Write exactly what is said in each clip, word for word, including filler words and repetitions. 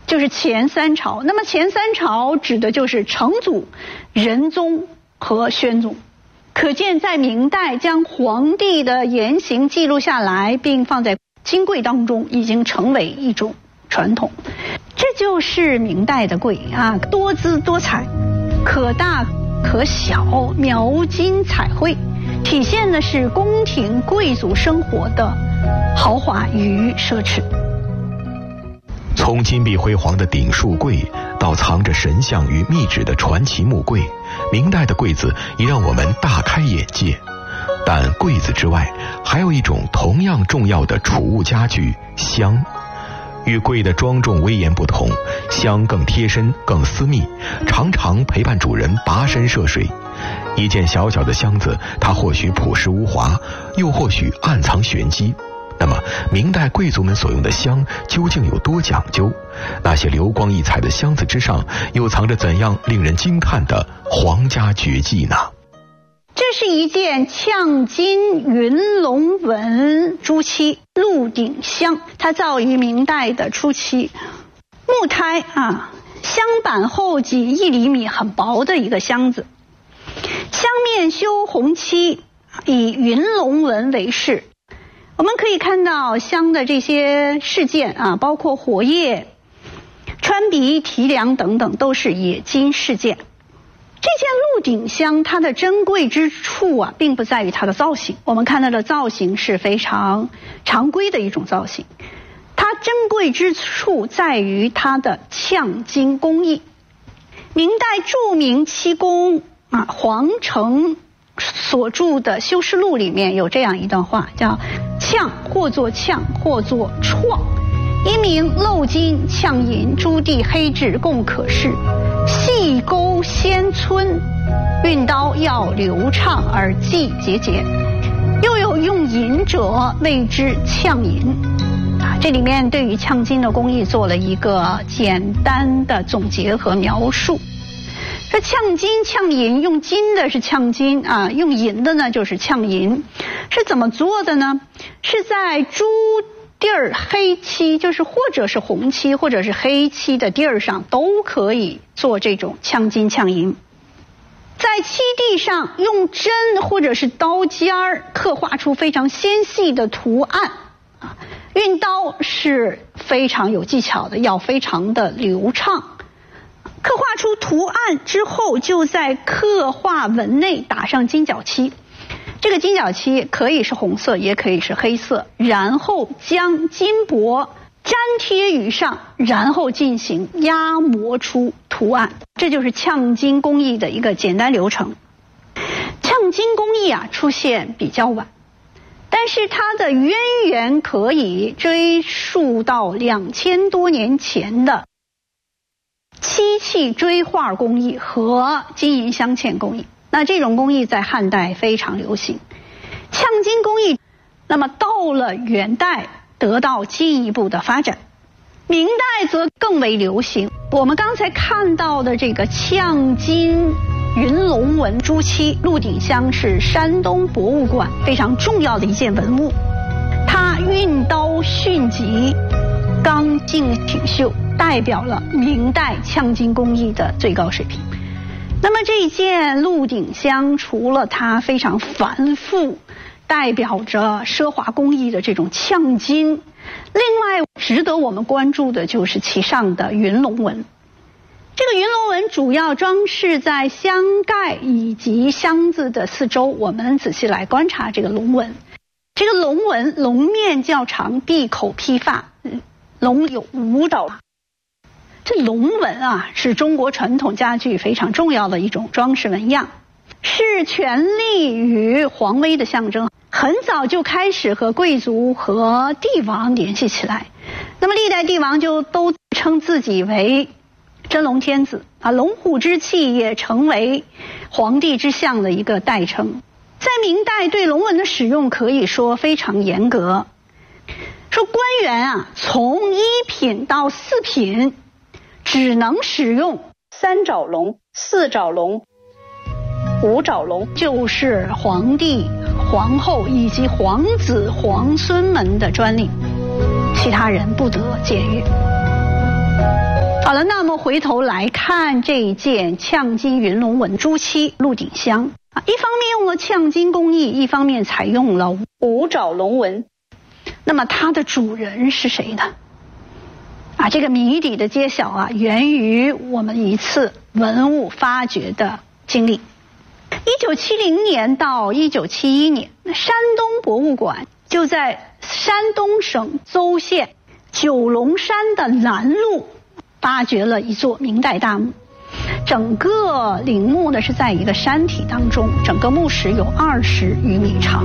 就是前三朝。那么前三朝指的就是成祖、仁宗和宣宗。可见在明代将皇帝的言行记录下来，并放在金柜当中，已经成为一种传统。这就是明代的柜啊，多姿多彩，可大可小，描金彩绘，体现的是宫廷贵族生活的豪华与奢侈。 从金碧辉煌的顶树柜到藏着神像与密纸的传奇木柜，明代的柜子已让我们大开眼界。但柜子之外，还有一种同样重要的储物家具——香。与柜的庄重威严不同，香更贴身、更私密，常常陪伴主人跋山涉水。一件小小的箱子，它或许朴实无华，又或许暗藏玄机。那么，明代贵族们所用的香究竟有多讲究？那些流光溢彩的箱子之上，又藏着怎样令人惊叹的皇家绝技呢？ 这是一件炝金云龙纹朱漆鹿鼎香，它造于明代的初期，木胎啊，香板厚几一厘米，很薄的一个箱子，香面修红漆，以云龙纹为饰。我们可以看到香的这些饰件啊，包括火叶、穿鼻、提梁等等，都是冶金饰件。这件鹿鼎香它的珍贵之处啊，并不在于它的造型，我们看到的造型是非常常规的一种造型，它珍贵之处在于它的炝金工艺。明代著名漆工啊黄承所著的《修饰录》里面有这样一段话，叫炝或作炝或作创，一名镂金炝银朱棣黑质共可饰，细钩鲜皴，运刀要流畅而既节节，又有用银者谓之炝银。啊，这里面对于炝金的工艺做了一个简单的总结和描述。这炝金、炝银，用金的是炝金啊，用银的呢就是炝银。是怎么做的呢？是在朱地儿黑漆，就是或者是红漆或者是黑漆的地儿上都可以做这种炝金炝银。在漆地上用针或者是刀尖儿刻画出非常纤细的图案啊，运刀是非常有技巧的，要非常的流畅。刻画出图案之后，就在刻画纹内打上金角漆。这个金角漆可以是红色，也可以是黑色，然后将金箔粘贴于上，然后进行压磨出图案。这就是炝金工艺的一个简单流程。炝金工艺啊出现比较晚，但是它的渊源可以追溯到两千多年前的漆器锥画工艺和金银镶嵌工艺。那这种工艺在汉代非常流行，炝金工艺那么到了元代得到进一步的发展，明代则更为流行。我们刚才看到的这个炝金云龙纹朱漆鹿鼎香是山东博物馆非常重要的一件文物，它运刀迅疾，刚劲挺秀，代表了明代炝金工艺的最高水平。那么这件鹿鼎香除了它非常繁复，代表着奢华工艺的这种炝金，另外值得我们关注的就是其上的云龙纹。这个云龙纹主要装饰在香盖以及箱子的四周，我们仔细来观察这个龙纹。这个龙纹龙面较长，闭口披发，龙有五爪。这龙纹啊，是中国传统家具非常重要的一种装饰纹样，是权力与皇威的象征。很早就开始和贵族和帝王联系起来，那么历代帝王就都称自己为真龙天子啊，龙虎之气也成为皇帝之相的一个代称。在明代对龙纹的使用可以说非常严格，说官员啊，从一品到四品只能使用三爪龙、四爪龙、五爪龙，就是皇帝、皇后以及皇子、皇孙们的专利，其他人不得僭越。 好了，那么回头来看这一件炝金云龙纹朱漆鹿鼎香啊，一方面用了炝金工艺，一方面采用了五爪龙纹。那么它的主人是谁呢？啊，这个谜底的揭晓啊，源于我们一次文物发掘的经历。一九七零年到一九七一年，山东博物馆就在山东省邹县九龙山的南麓发掘了一座明代大墓。整个陵墓呢是在一个山体当中，整个墓室有二十余米长。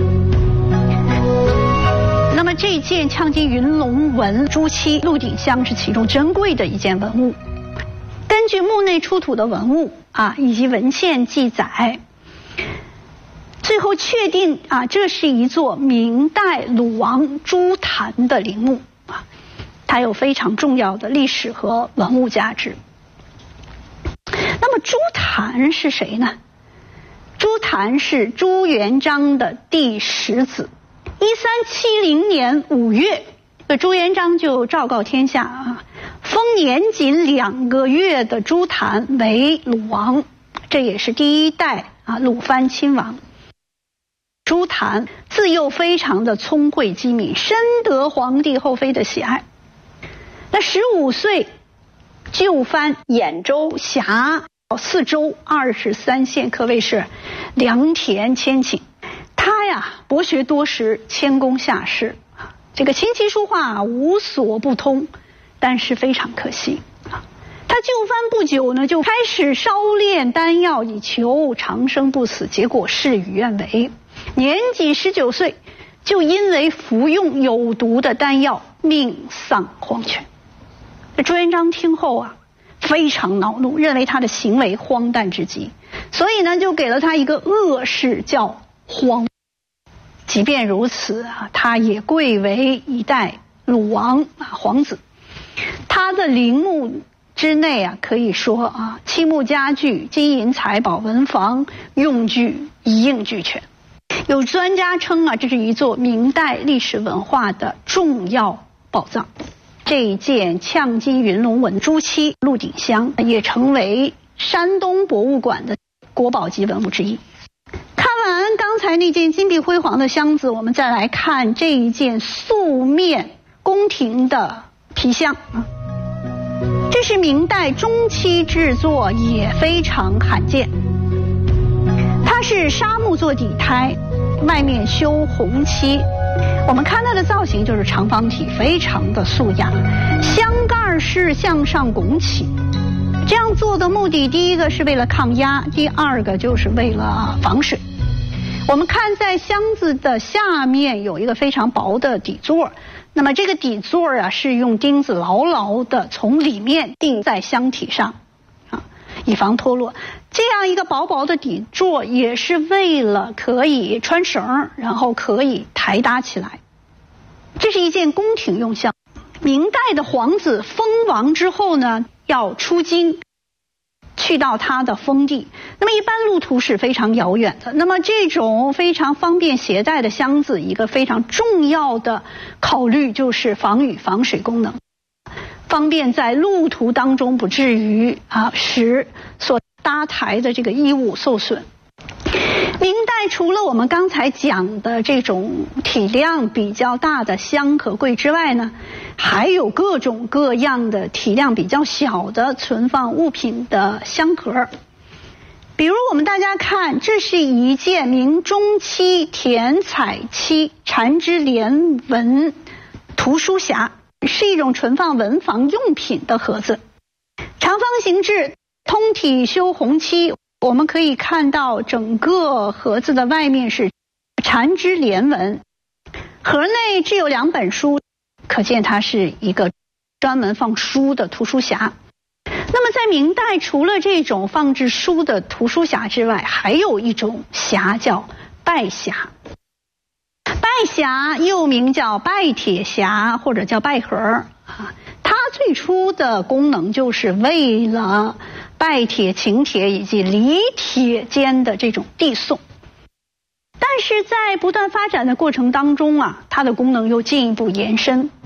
那么这件炝金云龙纹朱漆鹿鼎香是其中珍贵的一件文物。根据墓内出土的文物啊以及文献记载，最后确定啊这是一座明代鲁王朱坛的陵墓啊，它有非常重要的历史和文物价值。那么朱坛是谁呢？朱坛是朱元璋的第十子。一三七零年五月，朱元璋就昭告天下啊，封年仅两个月的朱坛为鲁王，这也是第一代啊鲁藩亲王。朱坛自幼非常的聪慧机敏，深得皇帝后妃的喜爱。那十五岁就藩兖州辖四州二十三县，可谓是良田千顷。他呀博学多识，谦恭下士，这个琴棋书画无所不通，但是非常可惜啊，他就藩不久呢，就开始烧炼丹药以求长生不死，结果事与愿违。年仅十九岁，就因为服用有毒的丹药，命丧黄泉。朱元璋听后啊，非常恼怒，认为他的行为荒诞至极，所以呢，就给了他一个恶谥，叫荒。即便如此啊，他也贵为一代鲁王啊皇子。他的陵墓之内啊，可以说啊，器木家具、金银财宝、文房用具一应俱全。有专家称啊，这是一座明代历史文化的重要宝藏。这一件炝金云龙纹朱漆鹿鼎香也成为山东博物馆的国宝级文物之一。看完刚才那件金碧辉煌的箱子，我们再来看这一件素面宫廷的皮箱。这是明代中期制作，也非常罕见。它是砂木做底胎，外面修红漆。我们看它的造型就是长方体，非常的素雅。箱盖是向上拱起。这样做的目的，第一个是为了抗压，第二个就是为了防水。我们看在箱子的下面有一个非常薄的底座，那么这个底座啊是用钉子牢牢的从里面钉在箱体上啊，以防脱落。这样一个薄薄的底座也是为了可以穿绳，然后可以抬搭起来。这是一件宫廷用箱。明代的皇子封王之后呢，要出京去到他的封地，那么一般路途是非常遥远的。那么这种非常方便携带的箱子，一个非常重要的考虑就是防雨防水功能，方便在路途当中不至于啊使所搭台的这个衣物受损。明代除了我们刚才讲的这种体量比较大的箱和柜之外呢，还有各种各样的体量比较小的存放物品的箱盒。比如我们大家看，这是一件明中期填彩漆缠枝连纹图书匣，是一种存放文房用品的盒子，长方形制，通体修红漆。我们可以看到整个盒子的外面是缠枝连纹，盒内置有两本书，可见它是一个专门放书的图书匣。那么在明代，除了这种放置书的图书匣之外，还有一种匣叫拜匣。拜匣又名叫拜帖匣或者叫拜盒啊，它最初的功能就是为了拜帖、请帖以及礼帖间的这种递送。但是在不断发展的过程当中啊，它的功能又进一步延伸。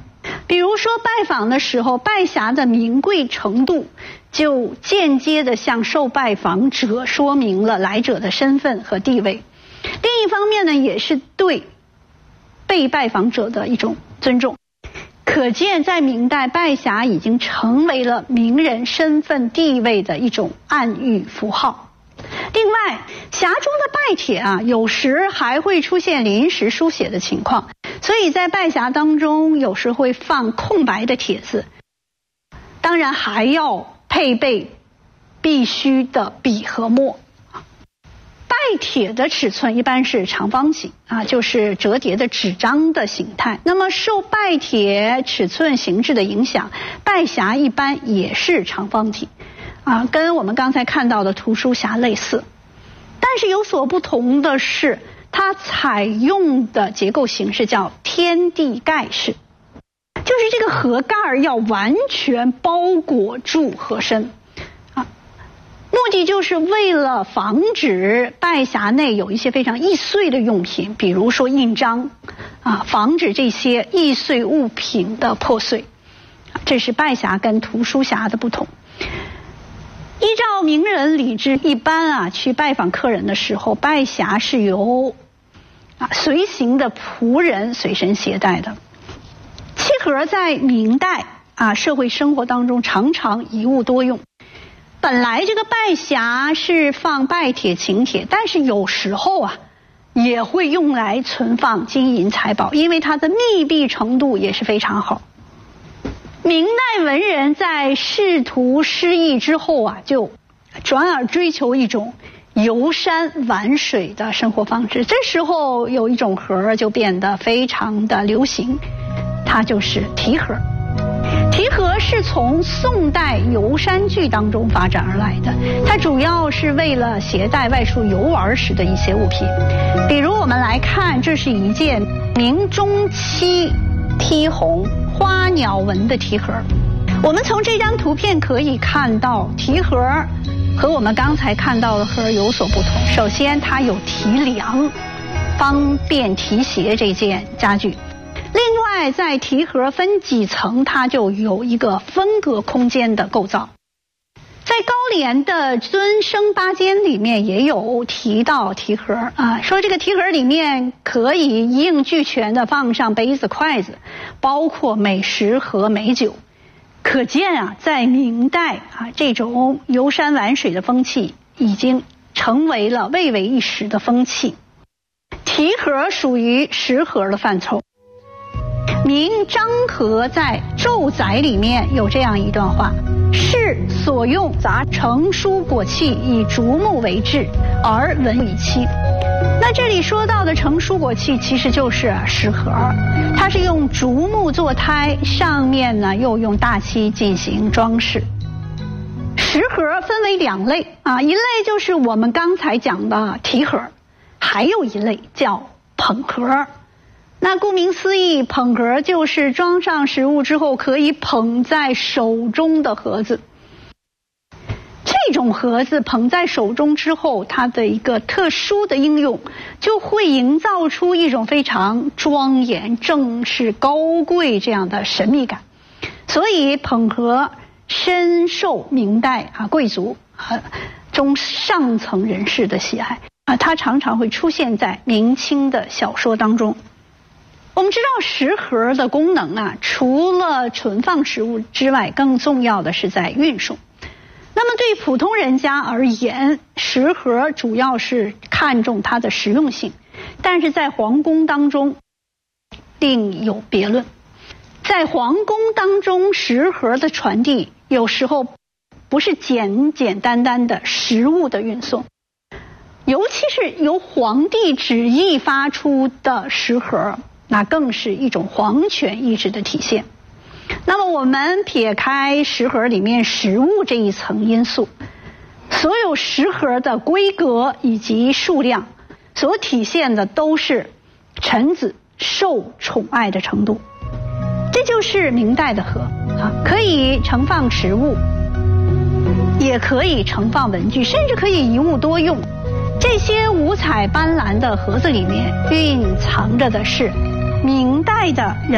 比如说拜访的时候，拜匣的名贵程度就间接的向受拜访者说明了来者的身份和地位。另一方面呢，也是对被拜访者的一种尊重。可见在明代，拜匣已经成为了名人身份地位的一种暗喻符号。另外，匣中的拜帖啊，有时还会出现临时书写的情况，所以在拜匣当中有时会放空白的帖字，当然还要配备必须的笔和墨。拜帖的尺寸一般是长方形啊，就是折叠的纸张的形态。那么受拜帖尺寸形制的影响，拜匣一般也是长方体啊，跟我们刚才看到的图书匣类似。但是有所不同的是，它采用的结构形式叫天地盖式，就是这个盒盖要完全包裹住盒身。目的就是为了防止拜匣内有一些非常易碎的用品，比如说印章啊，防止这些易碎物品的破碎。这是拜匣跟图书匣的不同。依照名人礼制，一般啊去拜访客人的时候，拜匣是由啊随行的仆人随身携带的。漆盒在明代啊社会生活当中常常一物多用。本来这个拜匣是放拜帖请帖，但是有时候啊也会用来存放金银财宝，因为它的密闭程度也是非常好。明代文人在仕途失意之后啊，就转而追求一种游山玩水的生活方式。这时候有一种盒就变得非常的流行，它就是提盒。提盒是从宋代游山具当中发展而来的，它主要是为了携带外出游玩时的一些物品。比如我们来看，这是一件明中期梯红花鸟纹的提盒。我们从这张图片可以看到，提盒和我们刚才看到的盒有所不同。首先它有提梁，方便提携这件家具。另外在提盒分几层，它就有一个分隔空间的构造。在高廉的尊生八间里面也有提到提盒啊，说这个提盒里面可以一应俱全的放上杯子筷子，包括美食和美酒。可见啊，在明代啊，这种游山玩水的风气已经成为了蔚为一时的风气。提盒属于食盒的范畴。明张和在《昼载》里面有这样一段话：士所用杂成书果器，以竹木为质，而文以漆。那这里说到的成书果器其实就是食盒，它是用竹木做胎，上面呢又用大漆进行装饰。食盒分为两类啊，一类就是我们刚才讲的提盒，还有一类叫捧盒。那顾名思义，捧盒就是装上食物之后可以捧在手中的盒子。这种盒子捧在手中之后，它的一个特殊的应用，就会营造出一种非常庄严、正式、高贵这样的神秘感。所以捧盒深受明代啊贵族啊中上层人士的喜爱啊，它常常会出现在明清的小说当中。我们知道食盒的功能啊，除了存放食物之外，更重要的是在运输。那么对普通人家而言，食盒主要是看重它的实用性，但是在皇宫当中另有别论。在皇宫当中，食盒的传递有时候不是简简单单的食物的运送，尤其是由皇帝旨意发出的食盒，那更是一种皇权意志的体现。那么我们撇开食盒里面食物这一层因素，所有食盒的规格以及数量所体现的都是臣子受宠爱的程度。这就是明代的盒啊，可以盛放食物，也可以盛放文具，甚至可以一物多用。这些五彩斑斓的盒子里面蕴藏着的是明代的人们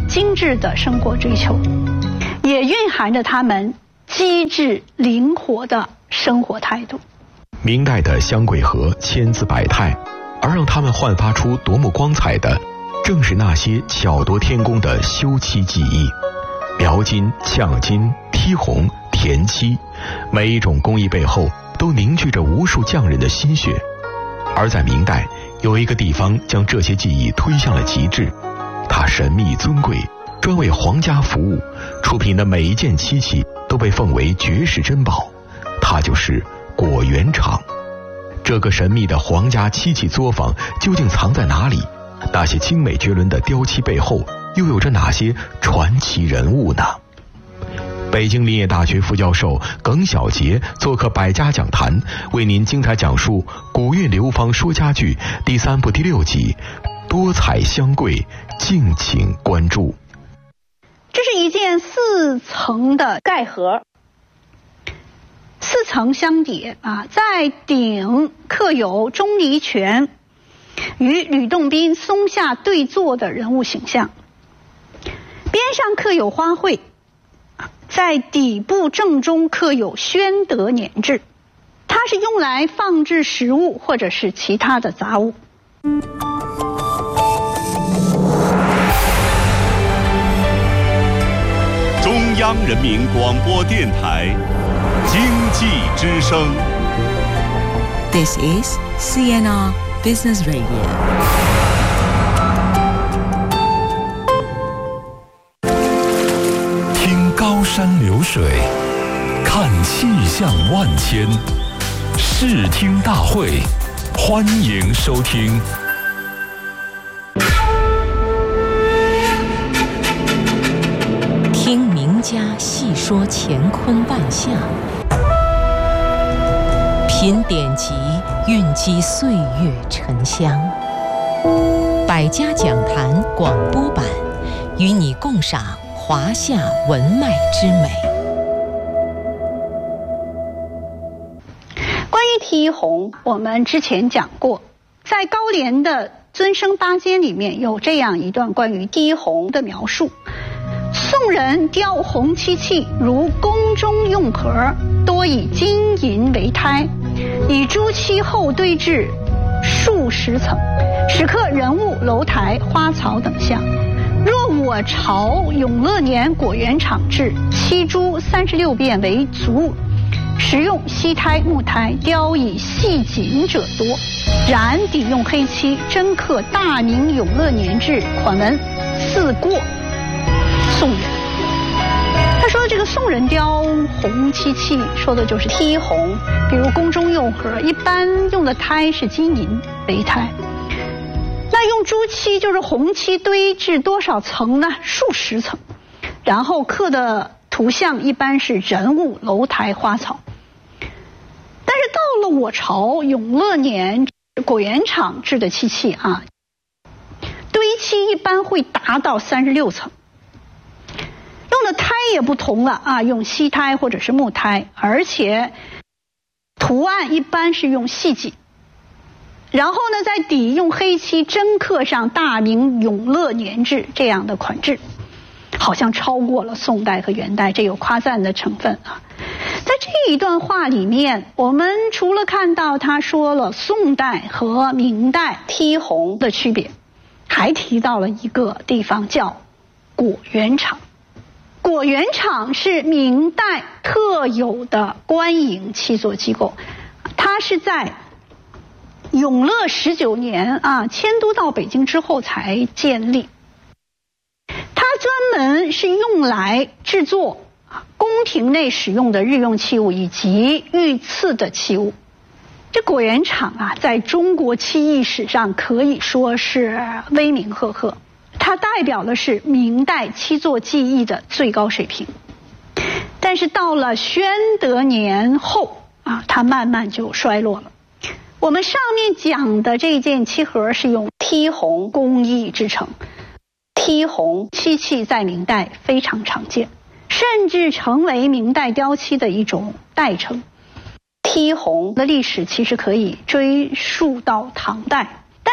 精致的生活追求，也蕴含着他们机智灵活的生活态度。 明代的香桂河千姿百态，而让他们焕发出夺目光彩的，正是那些巧夺天工的修漆技艺。描金、呛金、剔红、填漆，每一种工艺背后都凝聚着无数匠人的心血。而在明代，有一个地方将这些技艺推向了极致，它神秘尊贵，专为皇家服务，出品的每一件漆器都被奉为绝世珍宝，它就是果园厂。这个神秘的皇家漆器作坊究竟藏在哪里？那些精美绝伦的雕漆背后又有着哪些传奇人物呢？北京林业大学副教授耿小杰做客百家讲坛，为您精彩讲述《古韵流芳说家具》第三部第六集多彩香桂，敬请关注。 这是一件四层的盖盒，四层相叠啊，在顶刻有钟离权与吕洞宾松下对坐的人物形象，边上刻有花卉，在底部正中刻有宣德年制，它是用来放置食物或者是其他的杂物。 中央人民广播电台经济之声。 This is C N R Business Radio。 听高山流水，看气象万千，视听大会，欢迎收听。 听名家细说乾坤万象，品典籍，蕴积岁月沉香。百家讲坛广播版，与你共赏华夏文脉之美。 关于剔红，我们之前讲过，在高廉的尊生八间里面有这样一段关于剔红的描述。宋人雕红漆器，如宫中用盒，多以金银为胎，以朱漆后堆制数十层，时刻人物、楼台、花草等项。若我朝永乐年果园厂制，漆朱三十六变为足，实用锡胎、木胎，雕以细锦者多。然底用黑漆，真刻大明永乐年制款文似过宋人。他说这个宋人雕红漆器，说的就是剔红，比如宫中用盒，一般用的胎是金银为胎。那用朱漆就是红漆堆制多少层呢？数十层，然后刻的图像一般是人物、楼台、花草。但是到了我朝永乐年果园厂制的漆器啊，堆漆一般会达到三十六层。用的胎也不同了啊，用锡胎或者是木胎，而且图案一般是用细锦。然后呢，在底用黑漆真刻上大明永乐年制这样的款制，好像超过了宋代和元代，这有夸赞的成分啊。在这一段话里面，我们除了看到他说了宋代和明代剔红的区别，还提到了一个地方叫果园厂。果园厂是明代特有的官营漆作机构，它是在永乐十九年啊迁都到北京之后才建立。它专门是用来制作宫廷内使用的日用器物以及御赐的器物。这果园厂啊，在中国漆艺史上可以说是威名赫赫。它代表的是明代漆作技艺的最高水平，但是到了宣德年后啊，它慢慢就衰落了。我们上面讲的这件漆盒是用剔红工艺制成，剔红漆器在明代非常常见，甚至成为明代雕漆的一种代称。剔红的历史其实可以追溯到唐代。但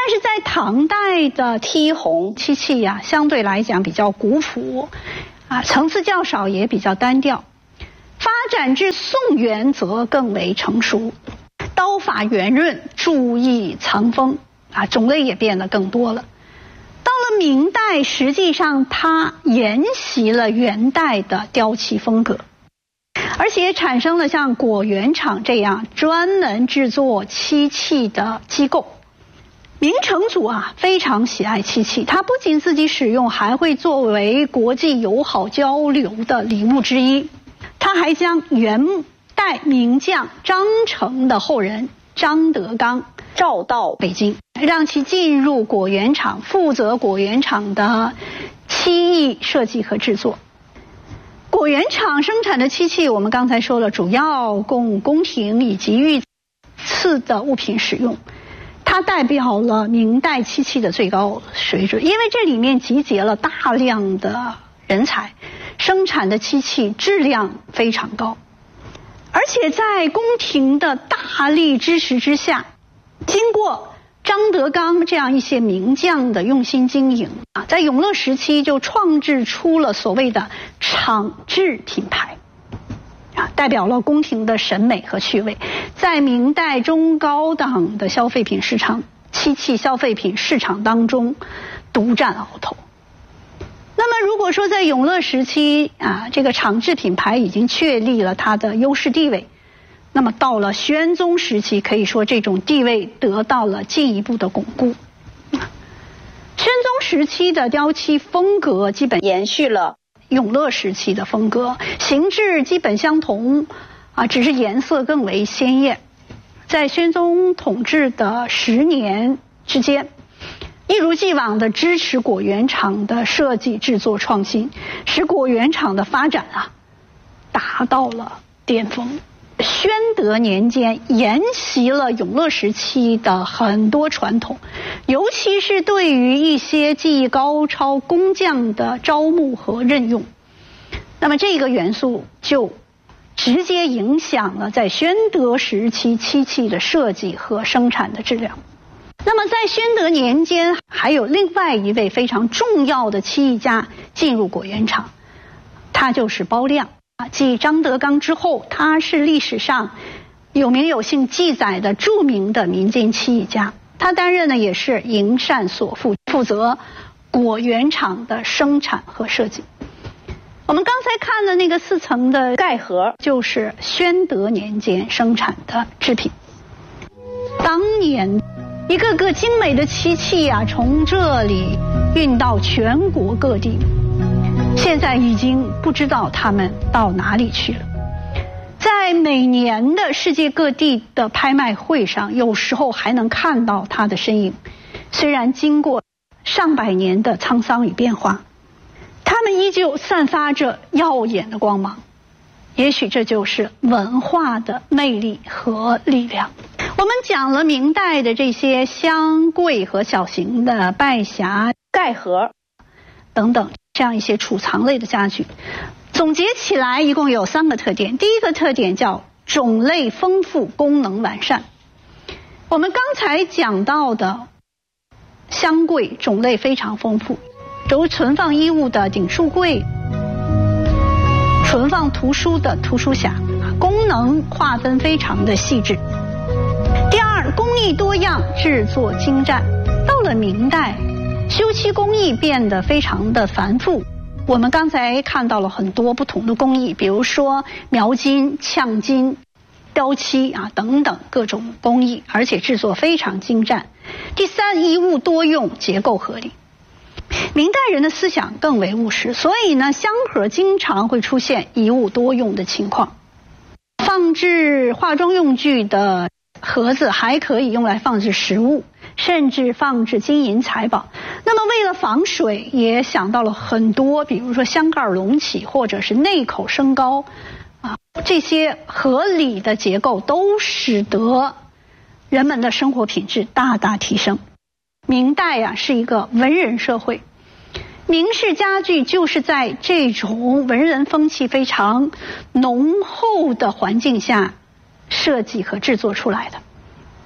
但是在唐代的剔红漆器呀、啊，相对来讲比较古朴，啊，层次较少，也比较单调。发展至宋元则更为成熟，刀法圆润，注意藏锋，啊，种类也变得更多了。到了明代，实际上它沿袭了元代的雕漆风格，而且产生了像果园厂这样专门制作漆器的机构。明成祖啊非常喜爱漆器，他不仅自己使用，还会作为国际友好交流的礼物之一。他还将元代名将张成的后人张德刚召到北京，让其进入果园厂，负责果园厂的漆艺设计和制作。果园厂生产的漆器，我们刚才说了，主要供宫廷以及御赐的物品使用。它代表了明代漆器的最高水准，因为这里面集结了大量的人才，生产的漆器质量非常高，而且在宫廷的大力支持之下，经过张德刚这样一些名将的用心经营啊，在永乐时期就创制出了所谓的厂制品牌。啊，代表了宫廷的审美和趣味，在明代中高档的消费品市场、漆器消费品市场当中独占鳌头。那么，如果说在永乐时期啊，这个厂制品牌已经确立了它的优势地位，那么到了宣宗时期，可以说这种地位得到了进一步的巩固。宣宗时期的雕漆风格基本延续了永乐时期的风格，形制基本相同，啊，只是颜色更为鲜艳。在宣宗统治的十年之间，一如既往地支持果园厂的设计制作创新，使果园厂的发展啊达到了巅峰。宣德年间沿袭了永乐时期的很多传统，尤其是对于一些技艺高超工匠的招募和任用，那么这个元素就直接影响了在宣德时期漆器的设计和生产的质量。那么在宣德年间，还有另外一位非常重要的漆艺家进入果园厂，他就是包亮。继张德刚之后，他是历史上有名有姓记载的著名的民间漆艺家。他担任的也是营缮所负，负责果园厂的生产和设计。我们刚才看的那个四层的盖盒，就是宣德年间生产的制品。当年一个个精美的漆器啊，从这里运到全国各地，现在已经不知道他们到哪里去了。在每年的世界各地的拍卖会上，有时候还能看到它的身影。虽然经过上百年的沧桑与变化，它们依旧散发着耀眼的光芒。也许这就是文化的魅力和力量。我们讲了明代的这些箱柜和小型的拜匣、盖盒等等这样一些储藏类的家具，总结起来一共有三个特点。第一个特点叫种类丰富，功能完善。我们刚才讲到的箱柜种类非常丰富，如存放衣物的顶束柜，存放图书的图书匣，功能划分非常的细致。第二，工艺多样，制作精湛。到了明代，修漆工艺变得非常的繁复。我们刚才看到了很多不同的工艺，比如说描金、呛金、雕漆啊等等各种工艺，而且制作非常精湛。第三，一物多用，结构合理。明代人的思想更为务实，所以呢，香盒经常会出现一物多用的情况。放置化妆用具的盒子还可以用来放置食物，甚至放置金银财宝。那么为了防水，也想到了很多，比如说箱盖隆起或者是内口升高啊，这些合理的结构都使得人们的生活品质大大提升。明代啊是一个文人社会，明式家具就是在这种文人风气非常浓厚的环境下设计和制作出来的。那么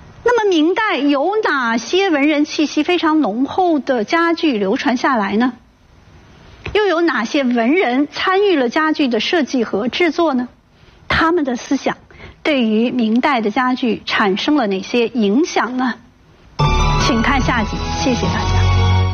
么明代有哪些文人气息非常浓厚的家具流传下来呢？又有哪些文人参与了家具的设计和制作呢？他们的思想对于明代的家具产生了哪些影响呢？请看下集，谢谢大家。